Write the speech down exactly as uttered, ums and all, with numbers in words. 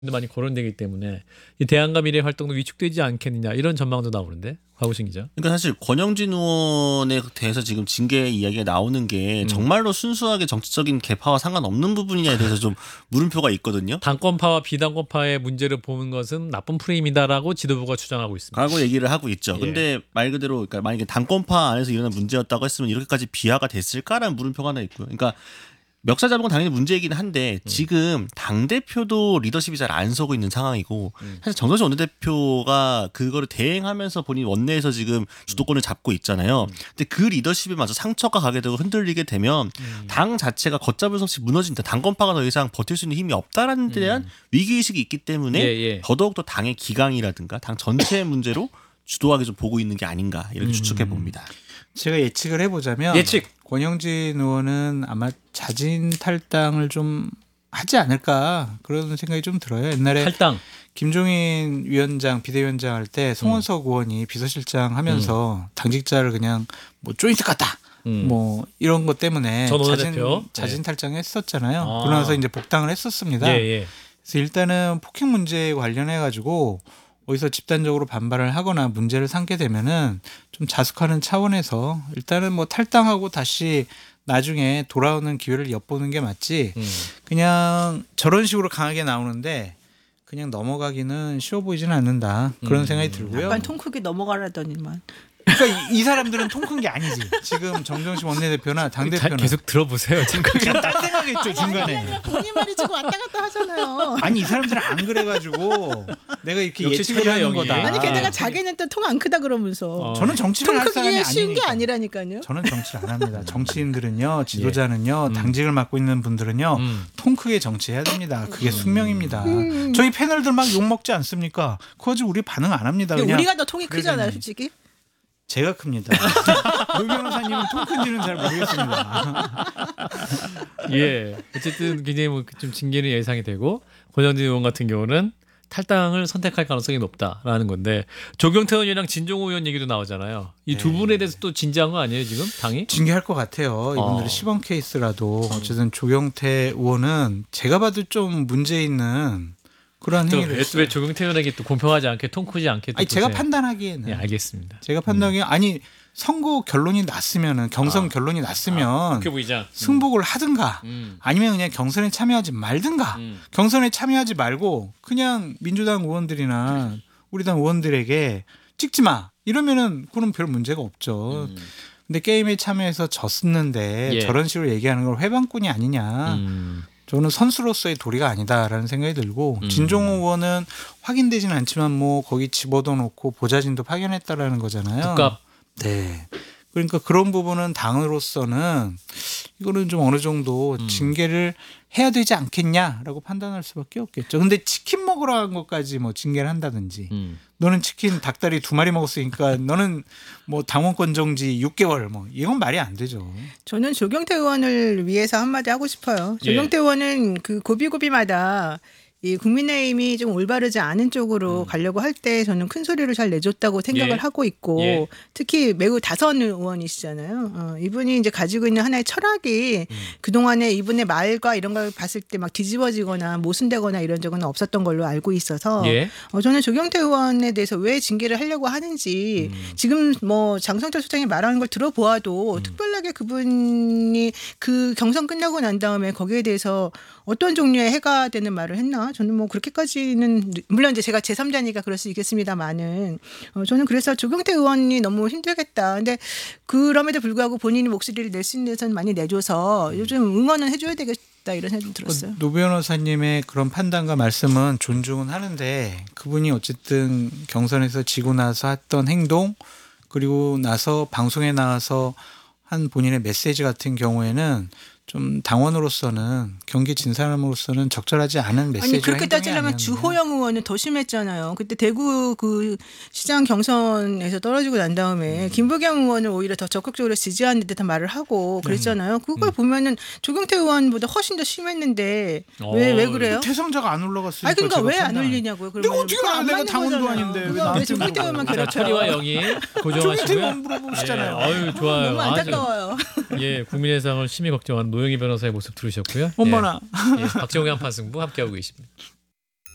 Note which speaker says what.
Speaker 1: 많이 거론되기 때문에 이 대안과 미래 활동도 위축되지 않겠느냐 이런 전망도 나오는데 박우신 기자.
Speaker 2: 그러니까 사실 권영진 의원에 대해서 지금 징계 이야기가 나오는 게
Speaker 1: 음.
Speaker 2: 정말로 순수하게 정치적인 계파와 상관없는 부분이냐에 대해서 좀 물음표가 있거든요.
Speaker 1: 당권파와 비당권파의 문제를 보는 것은 나쁜 프레임이다라고 지도부가 주장하고 있습니다.
Speaker 2: 라고 얘기를 하고 있죠.
Speaker 1: 예.
Speaker 2: 근데 말 그대로 그러니까 만약에 당권파 안에서 일어난 문제였다고 했으면 이렇게까지 비하가 됐을까라는 물음표가 하나 있고요. 그러니까 멱살 잡은 건 당연히 문제이긴 한데
Speaker 1: 음.
Speaker 2: 지금 당대표도 리더십이 잘 안 서고 있는 상황이고
Speaker 1: 음.
Speaker 2: 사실 정선식 원내대표가 그거를 대행하면서 본인 원내에서 지금 주도권을 잡고 있잖아요. 근데 그 리더십에 맞아 상처가 가게 되고 흔들리게 되면
Speaker 1: 음.
Speaker 2: 당 자체가 걷잡을 수 없이 무너진다. 당권파가 더 이상 버틸 수 있는 힘이 없다라는 데 대한
Speaker 1: 음.
Speaker 2: 위기의식이 있기 때문에
Speaker 1: 예, 예.
Speaker 2: 더더욱 더 당의 기강이라든가 당 전체의 문제로 주도하게 좀 보고 있는 게 아닌가 이렇게
Speaker 1: 음.
Speaker 2: 추측해 봅니다.
Speaker 3: 제가 예측을 해보자면
Speaker 1: 예측.
Speaker 3: 권영진 의원은 아마 자진 탈당을 좀 하지 않을까 그런 생각이 좀 들어요. 옛날에
Speaker 1: 탈당.
Speaker 3: 김종인 위원장 비대위원장 할 때 송원석 의원이 비서실장 하면서 당직자를 그냥 뭐 조인트 같다.
Speaker 1: 음.
Speaker 3: 뭐 이런 것 때문에
Speaker 1: 전
Speaker 3: 자진,
Speaker 1: 원내대표.
Speaker 3: 자진
Speaker 1: 네.
Speaker 3: 탈당했었잖아요.
Speaker 1: 아.
Speaker 3: 그러고 나서 이제 복당을 했었습니다.
Speaker 1: 예, 예.
Speaker 3: 그래서 일단은 폭행 문제에 관련해 가지고 어디서 집단적으로 반발을 하거나 문제를 삼게 되면은 좀 자숙하는 차원에서 일단은 뭐 탈당하고 다시 나중에 돌아오는 기회를 엿보는 게 맞지.
Speaker 1: 음.
Speaker 3: 그냥 저런 식으로 강하게 나오는데 그냥 넘어가기는 쉬워 보이지는 않는다. 그런
Speaker 1: 음.
Speaker 3: 생각이 들고요.
Speaker 4: 약간 통 크게 넘어가라더니만.
Speaker 3: 그러니까 이, 이 사람들은 통 큰 게 아니지. 지금 정정식 원내대표나 당
Speaker 1: 자,
Speaker 3: 대표는
Speaker 1: 계속 들어보세요. 지금
Speaker 3: 그냥 딴 생각했죠 중간에.
Speaker 4: 본인 말이 지금 왔다 갔다 하잖아요.
Speaker 3: 아니 이 사람들은 안 그래가지고 내가 이렇게
Speaker 1: 역시
Speaker 3: 예측을
Speaker 1: 차이가
Speaker 3: 하는
Speaker 1: 영이.
Speaker 3: 거다.
Speaker 4: 아니 게다가 자기는 또 통 안 크다 그러면서
Speaker 1: 어.
Speaker 3: 저는 정치를
Speaker 4: 통
Speaker 3: 할 사람이
Speaker 4: 크기가 쉬운 게
Speaker 3: 아니니까.
Speaker 4: 아니라니까요.
Speaker 3: 저는 정치를 안 합니다. 정치인들은요, 지도자는요,
Speaker 1: 음.
Speaker 3: 당직을 맡고 있는 분들은요,
Speaker 1: 음.
Speaker 3: 통 크게 정치해야 됩니다. 그게 숙명입니다. 저희 패널들 막 욕 먹지 않습니까? 그거 가지고 우리 반응 안 합니다. 그냥
Speaker 4: 우리가 더 통이 크잖아요,
Speaker 3: 그러더니.
Speaker 4: 솔직히.
Speaker 3: 제가 큽니다. 노 변호사님은 통 큰지는 잘 모르겠습니다.
Speaker 1: 예. 어쨌든 굉장히 뭐 좀 징계는 예상이 되고 권영진 의원 같은 경우는 탈당을 선택할 가능성이 높다라는 건데 조경태 의원이랑 진종호 의원 얘기도 나오잖아요. 이 두
Speaker 3: 네.
Speaker 1: 분에 대해서 또 진지한 거 아니에요 지금 당이?
Speaker 3: 징계할 것 같아요. 이분들이
Speaker 1: 어.
Speaker 3: 시범 케이스라도 어쨌든 조경태 의원은 제가 봐도 좀 문제 있는 그런
Speaker 1: 또
Speaker 3: 행위를
Speaker 1: 왜,
Speaker 3: 했어요.
Speaker 1: 왜 조경태 의원에게 또 공평하지 않게 통 크지 않게 또
Speaker 3: 아니 제가
Speaker 1: 보세요.
Speaker 3: 판단하기에는
Speaker 1: 예, 알겠습니다.
Speaker 3: 제가 판단하기에 아니 선거 결론이 났으면은 경선
Speaker 1: 아.
Speaker 3: 결론이 났으면
Speaker 1: 국회부의장
Speaker 3: 승복을 하든가
Speaker 1: 음.
Speaker 3: 아니면 그냥 경선에 참여하지 말든가
Speaker 1: 음.
Speaker 3: 경선에 참여하지 말고 그냥 민주당 의원들이나 우리 당 의원들에게 찍지 마 이러면은 그건 별 문제가 없죠.
Speaker 1: 음.
Speaker 3: 근데 게임에 참여해서 졌는데
Speaker 1: 예.
Speaker 3: 저런 식으로 얘기하는 건 회방꾼이 아니냐.
Speaker 1: 음.
Speaker 3: 저는 선수로서의 도리가 아니다라는 생각이 들고
Speaker 1: 음.
Speaker 3: 진종호 의원은 확인되지는 않지만 뭐 거기 집어넣어 놓고 보좌진도 파견했다라는 거잖아요.
Speaker 1: 국갑.
Speaker 3: 네. 그러니까 그런 부분은 당으로서는 이거는 좀 어느 정도
Speaker 1: 음.
Speaker 3: 징계를 해야 되지 않겠냐라고 판단할 수밖에 없겠죠. 근데 치킨 먹으러 간 것까지 뭐 징계를 한다든지
Speaker 1: 음.
Speaker 3: 너는 치킨 닭다리 두 마리 먹었으니까 너는 뭐 당원권 정지 육 개월 뭐 이건 말이 안 되죠.
Speaker 4: 저는 조경태 의원을 위해서 한마디 하고 싶어요.
Speaker 1: 예.
Speaker 4: 조경태 의원은 그 고비고비마다 이 국민의힘이 좀 올바르지 않은 쪽으로 가려고 할 때 저는 큰 소리를 잘 내줬다고 생각을
Speaker 1: 예.
Speaker 4: 하고 있고
Speaker 1: 예.
Speaker 4: 특히 매우 다선 의원이시잖아요. 어, 이분이 이제 가지고 있는 하나의 철학이 그동안에 이분의 말과 이런 걸 봤을 때 막 뒤집어지거나 모순되거나 이런 적은 없었던 걸로 알고 있어서
Speaker 1: 예.
Speaker 4: 어, 저는 조경태 의원에 대해서 왜 징계를 하려고 하는지
Speaker 1: 음.
Speaker 4: 지금 뭐 장성철 소장이 말하는 걸 들어보아도
Speaker 1: 음.
Speaker 4: 특별하게 그분이 그 경선 끝나고 난 다음에 거기에 대해서 어떤 종류의 해가 되는 말을 했나? 저는 뭐 그렇게까지는 물론 이제 제가 제삼자니까 그럴 수 있겠습니다만은 어, 저는 그래서 조경태 의원이 너무 힘들겠다. 근데 그럼에도 불구하고 본인이 목소리를 낼 수 있는 데서는 많이 내줘서 요즘 응원은 해줘야 되겠다 이런 생각이 들었어요.
Speaker 3: 노 변호사님의 그런 판단과 말씀은 존중은 하는데 그분이 어쨌든 경선에서 지고 나서 했던 행동 그리고 나서 방송에 나와서 한 본인의 메시지 같은 경우에는 좀 당원으로서는 경기 진 사람으로서는 적절하지 않은 메시지가
Speaker 4: 아니 그렇게
Speaker 3: 행동이
Speaker 4: 따지려면
Speaker 3: 아니었나.
Speaker 4: 주호영 의원은 더 심했잖아요. 그때 대구 그 시장 경선에서 떨어지고 난 다음에 김부겸 의원을 오히려 더 적극적으로 지지하는 듯한 말을 하고 그랬잖아요. 그걸 보면은 조경태 의원보다 훨씬 더 심했는데 왜 왜
Speaker 1: 어,
Speaker 4: 그래요?
Speaker 3: 태성자가 안 올라갔으니까.
Speaker 4: 아니 그러니까
Speaker 3: 제가
Speaker 4: 왜 안
Speaker 3: 판단.
Speaker 4: 올리냐고요.
Speaker 3: 내가 어떻게
Speaker 4: 그거
Speaker 3: 알아?
Speaker 4: 안
Speaker 3: 내가
Speaker 4: 맞는
Speaker 3: 당원도
Speaker 4: 거잖아요.
Speaker 3: 아닌데 왜
Speaker 4: 그거 왜
Speaker 3: 나한테
Speaker 4: 조경태 의원만
Speaker 1: 자,
Speaker 4: 그렇죠.
Speaker 1: 철이와 영이 고정하시고요.
Speaker 3: 조경태만 물어보시잖아요.
Speaker 1: 예, 아유 좋아요.
Speaker 4: 너무
Speaker 1: 아주
Speaker 4: 안타까워요.
Speaker 1: 예, 국민의 상을 심히 걱정하는 노영희 변호사의 모습 들으셨고요.
Speaker 3: 어머나.
Speaker 1: 예, 예, 박정현 판승부 함께하고 계십니다.